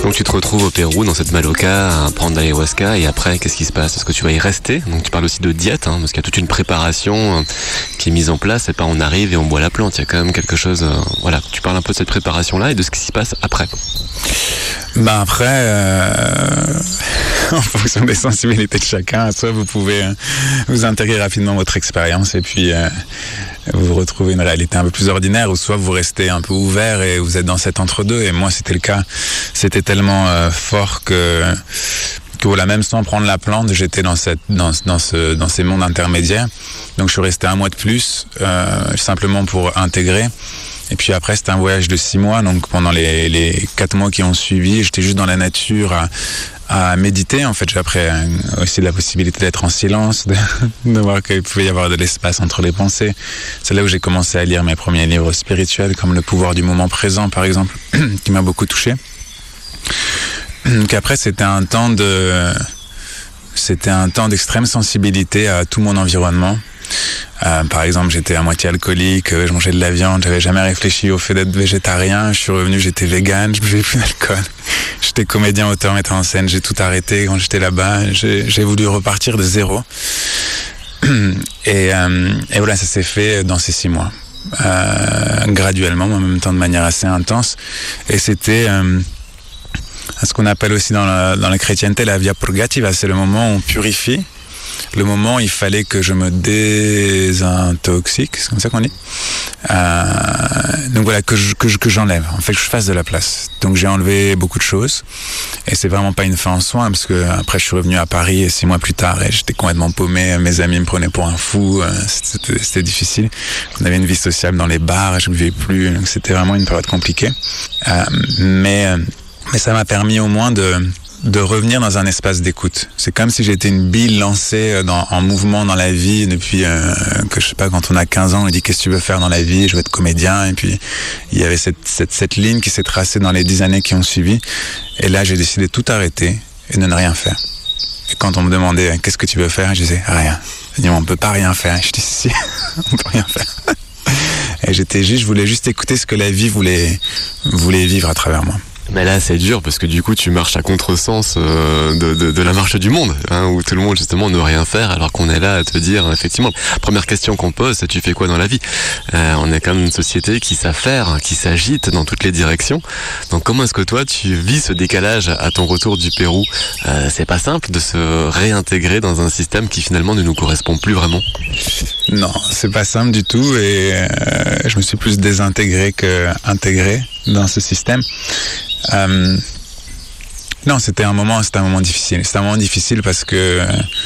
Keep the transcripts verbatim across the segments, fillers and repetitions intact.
Donc tu te retrouves au Pérou, dans cette Maloca, à prendre de l'ayahuasca, et après, qu'est-ce qui se passe? Est-ce que tu vas y rester? Donc tu parles aussi de diète, hein, parce qu'il y a toute une préparation euh, qui est mise en place, c'est pas on arrive et on boit la plante, il y a quand même quelque chose... Euh, voilà, tu parles un peu de cette préparation-là et de ce qui s'y passe après. Ben après, euh, en fonction des sensibilités de chacun, soit vous pouvez euh, vous intégrer rapidement votre expérience et puis euh, vous retrouvez une réalité un peu plus ordinaire, ou soit vous restez un peu ouvert et vous êtes dans cet entre-deux. Et moi, c'était le cas. C'était tellement euh, fort que, que voilà, même sans prendre la plante, j'étais dans cette, dans, dans ce, dans ces mondes intermédiaires. Donc, je suis resté un mois de plus, euh, simplement pour intégrer. Et puis après, c'était un voyage de six mois. Donc, pendant les, les quatre mois qui ont suivi, j'étais juste dans la nature à, à méditer. En fait, j'ai appris aussi la possibilité d'être en silence, de, de voir qu'il pouvait y avoir de l'espace entre les pensées. C'est là où j'ai commencé à lire mes premiers livres spirituels, comme Le pouvoir du moment présent, par exemple, qui m'a beaucoup touché. Donc après, c'était un temps de, c'était un temps d'extrême sensibilité à tout mon environnement. Euh, par exemple, j'étais à moitié alcoolique, je mangeais de la viande, j'avais jamais réfléchi au fait d'être végétarien. Je suis revenu, j'étais vegan, je buvais plus d'alcool. J'étais comédien, auteur, metteur en scène, j'ai tout arrêté quand j'étais là-bas. J'ai, j'ai voulu repartir de zéro. Et, euh, et voilà, ça s'est fait dans ces six mois, euh, graduellement, en même temps de manière assez intense. Et c'était euh, ce qu'on appelle aussi dans la, dans la chrétienté la via purgativa, c'est le moment où on purifie. Le moment où il fallait que je me désintoxique, c'est comme ça qu'on dit. Euh, donc voilà, que, je, que, je, que j'enlève, en fait, que je fasse de la place. Donc j'ai enlevé beaucoup de choses, et c'est vraiment pas une fin en soi, parce que après je suis revenu à Paris, et six mois plus tard, et j'étais complètement paumé, mes amis me prenaient pour un fou, c'était, c'était difficile. On avait une vie sociale dans les bars, je ne vivais plus, donc c'était vraiment une période compliquée. Euh, mais, mais ça m'a permis au moins de... de revenir dans un espace d'écoute. C'est comme si j'étais une bille lancée dans, en mouvement dans la vie depuis euh, que je sais pas, quand on a quinze ans, on dit qu'est-ce que tu veux faire dans la vie? Je veux être comédien. Et puis il y avait cette, cette, cette ligne qui s'est tracée dans les dix années qui ont suivi. Et là, j'ai décidé de tout arrêter et de ne rien faire. Et quand on me demandait qu'est-ce que tu veux faire, je disais rien. Je disais, on peut pas rien faire. Je dis si, on peut rien faire. Et j'étais juste, je voulais juste écouter ce que la vie voulait, voulait vivre à travers moi. Mais là, c'est dur parce que du coup, tu marches à contresens euh, de, de, de la marche du monde, hein, où tout le monde justement ne veut rien faire, alors qu'on est là à te dire, effectivement, première question qu'on pose, c'est tu fais quoi dans la vie? euh, On est quand même une société qui s'affaire, qui s'agite dans toutes les directions. Donc comment est-ce que toi, tu vis ce décalage à ton retour du Pérou? euh, C'est pas simple de se réintégrer dans un système qui finalement ne nous correspond plus vraiment. Non, c'est pas simple du tout, et euh, je me suis plus désintégré que intégré dans ce système. Euh, non, c'était un moment, c'était un moment difficile. C'était un moment difficile parce que euh,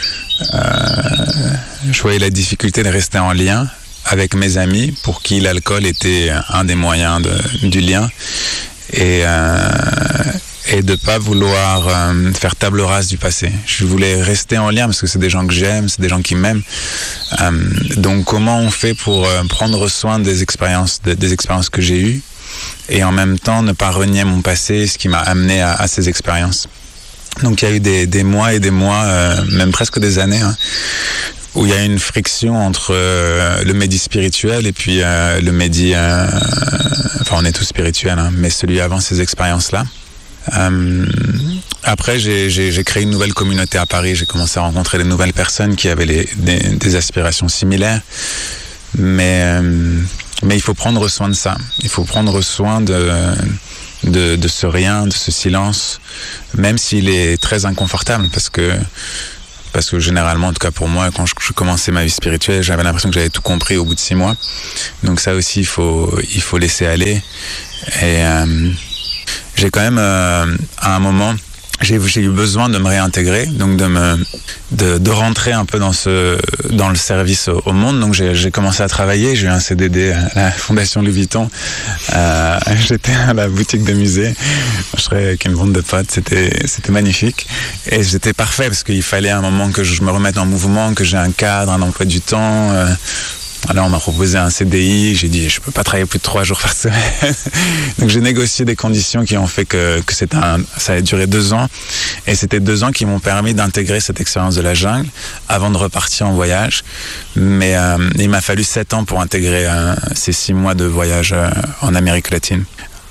je voyais la difficulté de rester en lien avec mes amis pour qui l'alcool était un des moyens de, du lien, et euh, et de pas vouloir euh, faire table rase du passé. Je voulais rester en lien parce que c'est des gens que j'aime, c'est des gens qui m'aiment. Euh, donc comment on fait pour euh, prendre soin des expériences, des, des expériences que j'ai eues, et en même temps ne pas renier mon passé, ce qui m'a amené à, à ces expériences. Donc il y a eu des, des mois et des mois, euh, même presque des années, hein, où il y a eu une friction entre euh, le médi spirituel et puis euh, le médi... Euh, enfin, on est tous spirituels, hein, mais celui avant ces expériences-là. Euh, après, j'ai, j'ai, j'ai créé une nouvelle communauté à Paris. J'ai commencé à rencontrer de nouvelles personnes qui avaient les, des, des aspirations similaires. Mais... Euh, Mais il faut prendre soin de ça. Il faut prendre soin de, de, de ce rien, de ce silence, même s'il est très inconfortable, parce que, parce que généralement, en tout cas pour moi, quand je, je commençais ma vie spirituelle, j'avais l'impression que j'avais tout compris au bout de six mois. Donc ça aussi, il faut, il faut laisser aller. Et euh, j'ai quand même, euh, à un moment... J'ai, j'ai eu besoin de me réintégrer, donc de me, de, de rentrer un peu dans ce, dans le service au, au monde. Donc j'ai, j'ai commencé à travailler. J'ai eu un C D D à la Fondation Louis Vuitton. Euh, j'étais à la boutique de musée. Je serais avec une bande de potes. C'était, c'était magnifique. Et j'étais parfait parce qu'il fallait un moment que je me remette en mouvement, que j'ai un cadre, un emploi du temps. Euh, Alors on m'a proposé un C D I, j'ai dit je peux pas travailler plus de trois jours par semaine. Donc j'ai négocié des conditions qui ont fait que, que c'est un, ça a duré deux ans. Et c'était deux ans qui m'ont permis d'intégrer cette expérience de la jungle avant de repartir en voyage. Mais euh, il m'a fallu sept ans pour intégrer euh, ces six mois de voyage euh, en Amérique latine.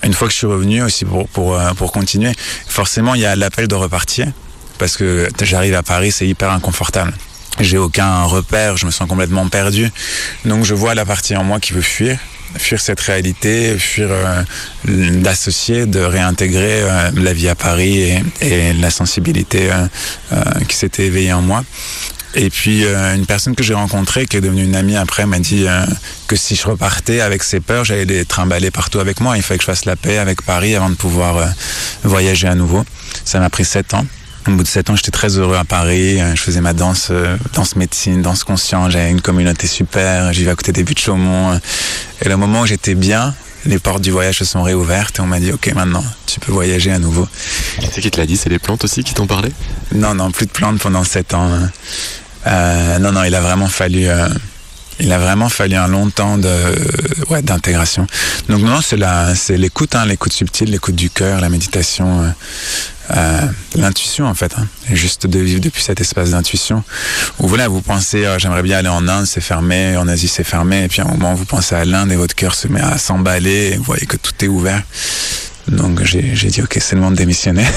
une fois que je suis revenu aussi pour, pour, pour continuer, forcément il y a l'appel de repartir parce que j'arrive à Paris, c'est hyper inconfortable. J'ai aucun repère, je me sens complètement perdu. Donc je vois la partie en moi qui veut fuir, fuir cette réalité, fuir euh, d'associer, de réintégrer euh, la vie à Paris et, et la sensibilité euh, euh, qui s'était éveillée en moi. Et puis euh, une personne que j'ai rencontrée, qui est devenue une amie après, m'a dit euh, que si je repartais avec ces peurs, j'allais les trimballer partout avec moi. Il fallait que je fasse la paix avec Paris avant de pouvoir euh, voyager à nouveau. Ça m'a pris sept ans. Au bout de sept ans, j'étais très heureux à Paris. Je faisais ma danse, euh, danse médecine, danse consciente. J'avais une communauté super. J'y vais à côté des buts de Chaumont. Et le moment où j'étais bien, les portes du voyage se sont réouvertes et on m'a dit « Ok, maintenant, tu peux voyager à nouveau. » C'est qui te l'a dit? C'est les plantes aussi qui t'ont parlé? Non, non, plus de plantes pendant sept ans. Euh, non, non, il a vraiment fallu... Euh, Il a vraiment fallu un long temps de, ouais, d'intégration. Donc non, c'est la, c'est l'écoute, hein, l'écoute subtile, l'écoute du cœur, la méditation, euh, euh, l'intuition en fait. Hein. Et juste de vivre depuis cet espace d'intuition où voilà, vous pensez, oh, j'aimerais bien aller en Inde, c'est fermé, en Asie c'est fermé, et puis à un moment vous pensez à l'Inde et votre cœur se met à s'emballer, et vous voyez que tout est ouvert. Donc j'ai, j'ai dit ok, c'est le moment de démissionner.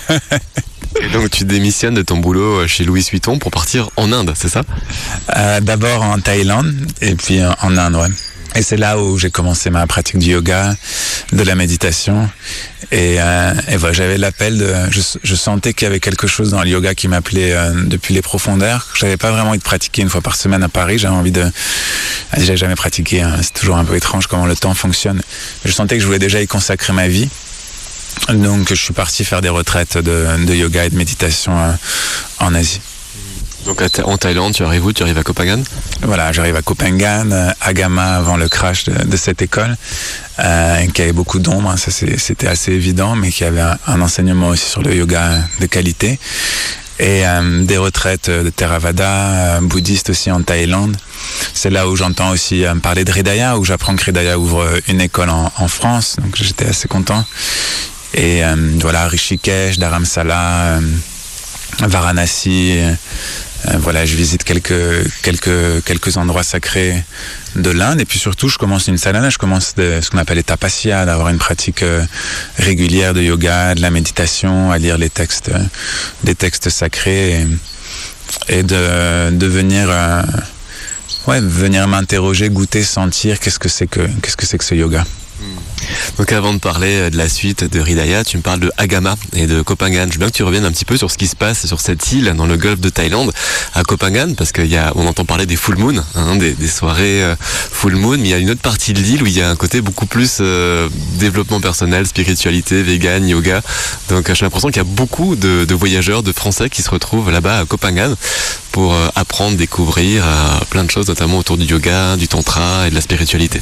Et donc tu démissionnes de ton boulot chez Louis Vuitton pour partir en Inde, c'est ça? euh, D'abord en Thaïlande et puis en Inde, ouais. Et c'est là où j'ai commencé ma pratique du yoga, de la méditation. Et, euh, et voilà, j'avais l'appel de... Je, je sentais qu'il y avait quelque chose dans le yoga qui m'appelait euh, depuis les profondeurs. J'avais pas vraiment envie de pratiquer une fois par semaine à Paris. J'avais envie de... J'ai jamais pratiqué, hein. C'est toujours un peu étrange comment le temps fonctionne. Mais je sentais que je voulais déjà y consacrer ma vie. Donc je suis parti faire des retraites de, de yoga et de méditation euh, en Asie. Donc en Thaïlande, tu arrives où? Tu arrives à Koh Phangan? Voilà, j'arrive à Koh Phangan, à Gama avant le crash de, de cette école, euh, qui avait beaucoup d'ombre, hein, ça c'est, c'était assez évident, mais qui avait un, un enseignement aussi sur le yoga de qualité. Et euh, des retraites de Theravada, euh, bouddhistes aussi en Thaïlande. C'est là où j'entends aussi euh, parler de Hridaya, où j'apprends que Hridaya ouvre une école en, en France, donc j'étais assez content. Et euh, voilà, Rishikesh, Dharamsala, euh, Varanasi, euh, voilà, je visite quelques, quelques, quelques endroits sacrés de l'Inde. Et puis surtout, je commence une sadhana, je commence de, ce qu'on appelle les tapasya, d'avoir une pratique euh, régulière de yoga, de la méditation, à lire les textes, euh, des textes sacrés et, et de, de venir, euh, ouais, venir m'interroger, goûter, sentir qu'est-ce que c'est que, qu'est-ce que c'est que ce yoga. Donc avant de parler de la suite de Hridaya, tu me parles de Agama et de Koh Phangan. Je veux bien que tu reviennes un petit peu sur ce qui se passe sur cette île dans le golfe de Thaïlande à Koh Phangan, parce qu'il y a, on entend parler des full moon, hein, des, des soirées euh, full moon, mais il y a une autre partie de l'île où il y a un côté beaucoup plus euh, développement personnel, spiritualité, vegan, yoga. Donc j'ai l'impression qu'il y a beaucoup de, de voyageurs, de Français qui se retrouvent là-bas à Koh Phangan pour euh, apprendre, découvrir euh, plein de choses, notamment autour du yoga, du tantra et de la spiritualité.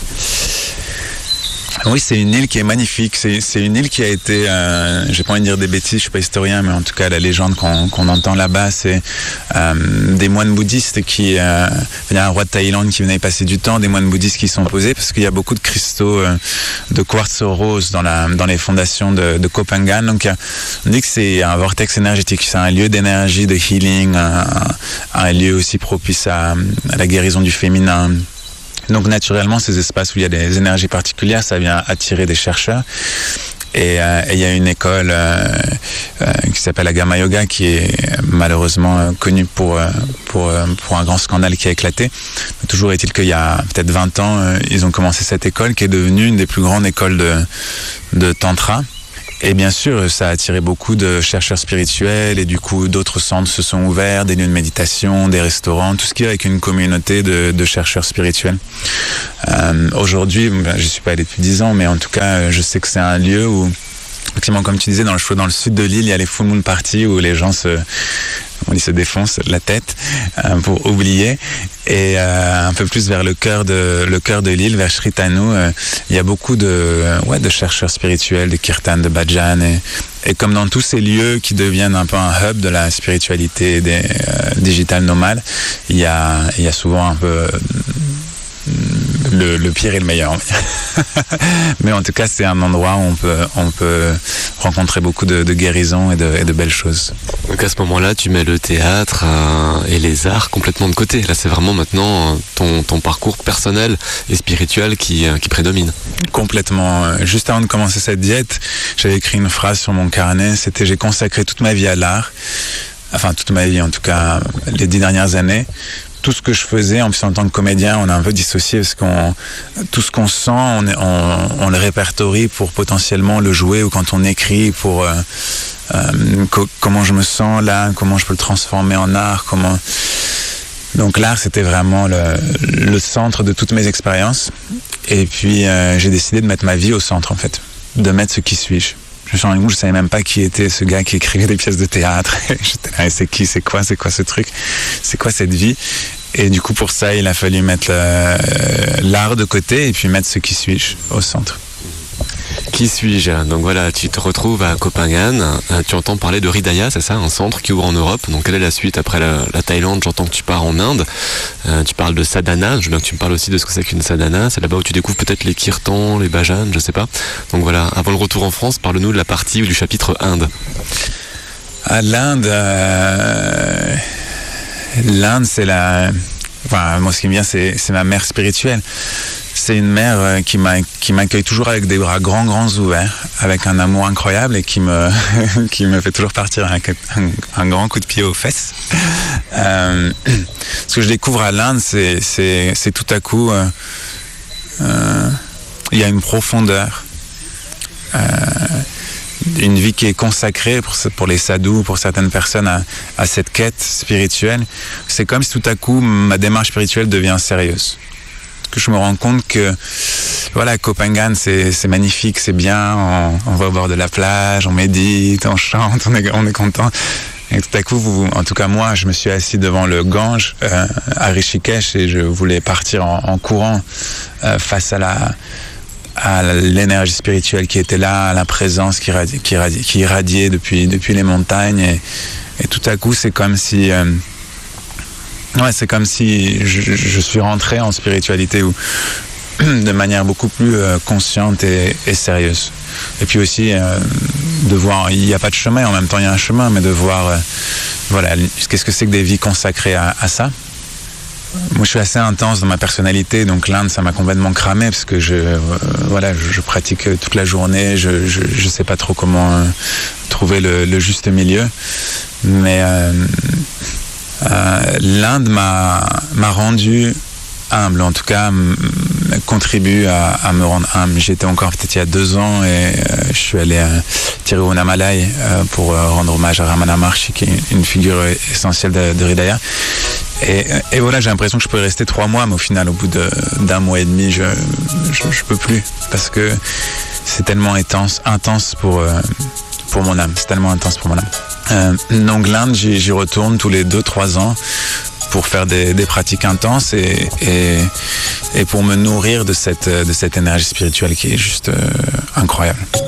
Oui, c'est une île qui est magnifique. C'est, c'est une île qui a été, euh, j'ai pas envie de dire des bêtises, je suis pas historien, mais en tout cas la légende qu'on, qu'on entend là-bas, c'est euh, des moines bouddhistes qui, euh, il y a un roi de Thaïlande qui venait passer du temps, des moines bouddhistes qui sont posés parce qu'il y a beaucoup de cristaux euh, de quartz rose dans la, dans les fondations de, de Koh Phangan. Donc on dit que c'est un vortex énergétique, c'est un lieu d'énergie, de healing, un, un lieu aussi propice à, à la guérison du féminin. Donc naturellement, ces espaces où il y a des énergies particulières, ça vient attirer des chercheurs. Et euh, il y a une école euh, euh, qui s'appelle Agama Yoga, qui est malheureusement euh, connue pour, euh, pour, euh, pour un grand scandale qui a éclaté. Mais toujours est-il qu'il y a peut-être vingt ans, euh, ils ont commencé cette école qui est devenue une des plus grandes écoles de, de tantra. Et bien sûr, ça a attiré beaucoup de chercheurs spirituels et du coup, d'autres centres se sont ouverts, des lieux de méditation, des restaurants, tout ce qui est avec une communauté de, de chercheurs spirituels. Euh, aujourd'hui, ben, je suis pas allé depuis dix ans, mais en tout cas, je sais que c'est un lieu où, effectivement, comme tu disais, dans le, dans le sud de l'île, il y a les full moon parties où les gens se... on se défonce la tête euh, pour oublier. Et euh, un peu plus vers le cœur de le cœur de l'île, vers Sri Tanu, euh, il y a beaucoup de euh, ouais de chercheurs spirituels, de kirtan, de bhajan, et, et comme dans tous ces lieux qui deviennent un peu un hub de la spiritualité des euh, digital nomades, il y a il y a souvent un peu euh, Le, le pire et le meilleur. Mais en tout cas, c'est un endroit où on peut, on peut rencontré beaucoup de, de guérisons et de, et de belles choses. Donc à ce moment-là, tu mets le théâtre euh, et les arts complètement de côté. Là, c'est vraiment maintenant ton, ton parcours personnel et spirituel qui, euh, qui prédomine. Complètement. Juste avant de commencer cette diète, j'avais écrit une phrase sur mon carnet, c'était « J'ai consacré toute ma vie à l'art ». Enfin, toute ma vie, en tout cas, les dix dernières années. Tout ce que je faisais, en plus en tant que comédien, on est un peu dissocié parce qu'on tout ce qu'on sent, on, on, on le répertorie pour potentiellement le jouer, ou quand on écrit pour euh, euh, co- comment je me sens là, comment je peux le transformer en art, comment. Donc l'art, c'était vraiment le, le centre de toutes mes expériences. Et puis euh, j'ai décidé de mettre ma vie au centre, en fait, de mettre ce qui suis-je. Je me suis rendu compte, je savais même pas qui était ce gars qui écrivait des pièces de théâtre. J'étais là, c'est qui, c'est quoi, c'est quoi ce truc, c'est quoi cette vie? Et du coup, pour ça, il a fallu mettre le, l'art de côté et puis mettre ce qui suis-je au centre. Qui suis-je? Donc voilà, tu te retrouves à Copenhague, tu entends parler de Hridaya, c'est ça, un centre qui ouvre en Europe. Donc quelle est la suite après la, la Thaïlande? J'entends que tu pars en Inde, euh, tu parles de sadhana, je veux bien que tu me parles aussi de ce que c'est qu'une sadhana. C'est là-bas où tu découvres peut-être les kirtans, les bhajans, je sais pas. Donc voilà, avant le retour en France, parle-nous de la partie ou du chapitre Inde. À l'Inde, euh, l'Inde c'est la... Enfin, moi ce qui me vient, c'est, c'est ma mère spirituelle. C'est une mère euh, qui, m'a, qui m'accueille toujours avec des bras grands, grands ouverts, avec un amour incroyable et qui me, qui me fait toujours partir un, un, un grand coup de pied aux fesses. Euh, ce que je découvre à l'Inde, c'est, c'est, c'est tout à coup, euh, euh, il y a une profondeur, euh, une vie qui est consacrée pour, pour les sadhus, pour certaines personnes, à, à cette quête spirituelle. C'est comme si tout à coup, ma démarche spirituelle devient sérieuse. Que je me rends compte que voilà, Copenhague, c'est, c'est magnifique, c'est bien, on, on va au bord de la plage, on médite, on chante, on est, on est content. Et tout à coup, vous, en tout cas moi, je me suis assis devant le Gange euh, à Rishikesh et je voulais partir en, en courant euh, face à la à l'énergie spirituelle qui était là, à la présence qui, irradi- qui, irradi- qui irradiait depuis, depuis les montagnes. Et, et tout à coup, c'est comme si... Euh, Ouais, c'est comme si je, je suis rentré en spiritualité ou de manière beaucoup plus euh, consciente et, et sérieuse. Et puis aussi euh, de voir, il n'y a pas de chemin, en même temps il y a un chemin, mais de voir, euh, voilà, qu'est-ce que c'est que des vies consacrées à, à ça. Moi, je suis assez intense dans ma personnalité, donc l'Inde, ça m'a complètement cramé parce que je, euh, voilà, je, je pratique toute la journée, je, je, je sais pas trop comment euh, trouver le, le juste milieu, mais euh, Euh, l'Inde m'a, m'a rendu humble, en tout cas m- contribue à, à me rendre humble. J'étais encore peut-être il y a deux ans et euh, je suis allé à Tiruvannamalai euh, pour euh, rendre hommage à Ramana Maharshi, qui est une figure essentielle de, de Hridaya. Et, et voilà, j'ai l'impression que je peux rester trois mois, mais au final, au bout de, d'un mois et demi, je, je, je peux plus parce que c'est tellement intense, intense pour, euh, pour mon âme. C'est tellement intense pour mon âme. Euh, donc l'Inde, j'y, j'y retourne tous les deux trois ans pour faire des, des pratiques intenses et, et, et pour me nourrir de cette, de cette énergie spirituelle qui est juste euh, incroyable.